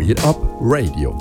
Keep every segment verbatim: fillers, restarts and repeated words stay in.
Weed Up Radio.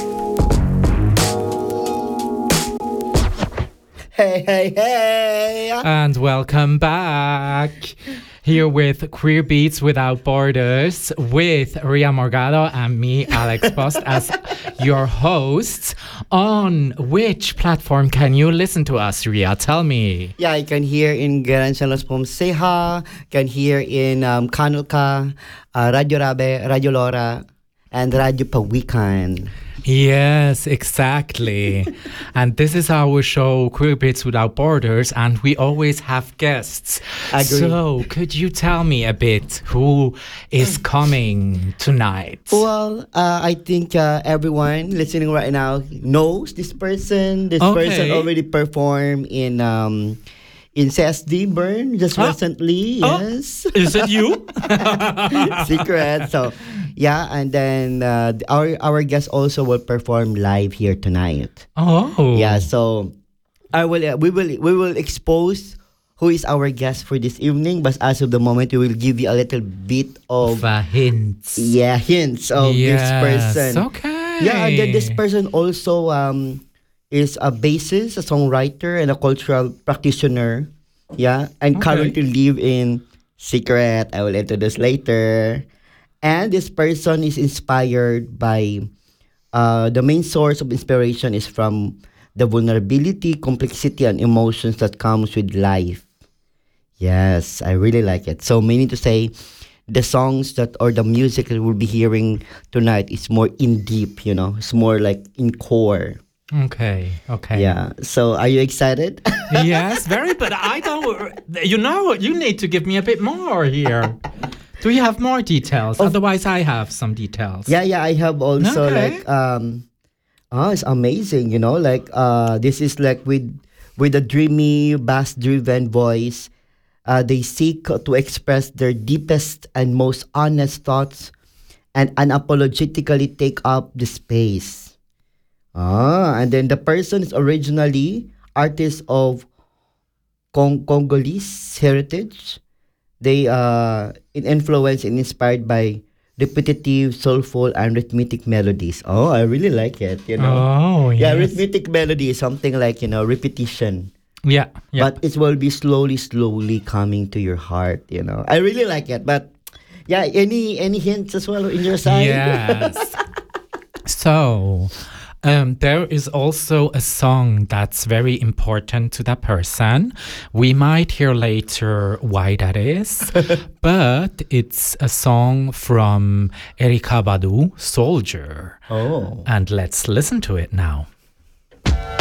Hey, hey, hey! And welcome back. Here with Queer Beats Without Borders with Ria Morgado and me, Alex Post, as your hosts. On which platform can you listen to us, Ria? Tell me. Yeah, you can hear in Garancia Los Pomseja, can hear in um, Kanulka, uh, Radio Rabe, Radio Lora, and Radio Pawikan. Yes, exactly. And this is our show, Queer Beats Without Borders, and we always have guests. Agree. So, could you tell me a bit who is coming tonight? Well, uh, I think uh, everyone listening right now knows this person. This Okay. person already performed in um, in C S D Burn just Ah. recently. Oh. Yes. Is it you? Secret. So, yeah, and then uh, our our guest also will perform live here tonight. Oh. Yeah, so I will uh, we will we will expose who is our guest for this evening, but as of the moment we will give you a little bit of Of a hint. yeah hints of this Yes, person. Okay. Yeah, and then this person also um is a bassist, a songwriter, and a cultural practitioner. Yeah, and Okay. currently live in Secret. I will introduce later. And this person is inspired by uh, the main source of inspiration is from the vulnerability, complexity, and emotions that comes with life. Yes, I really like it. So meaning to say, the songs that or the music that we'll be hearing tonight is more in deep. You know, it's more like in core. Okay. Okay. Yeah. So are you excited? Yes, very. But I don't. You know, you need to give me a bit more here. Do you have more details? Otherwise, I have some details. Yeah, yeah, I have also Okay. like um oh, it's amazing, you know, like uh this is like with with a dreamy, bass driven voice. Uh they seek to express their deepest and most honest thoughts and unapologetically take up the space. Ah, and then the person is originally artist of Cong- Congolese heritage. They uh in influenced and inspired by repetitive, soulful, and rhythmic melodies. Oh, I really like it. You know, Oh, yeah, yes. rhythmic melody is something like you know repetition, Yeah. Yeah. but it will be slowly, slowly coming to your heart. You know, I really like it. But yeah, any any hints as well in your side? Yes. So, um, there is also a song that's very important to that person. We might hear later why that is, but it's a song from Erykah Badu, Soldier. Oh. And let's listen to it now.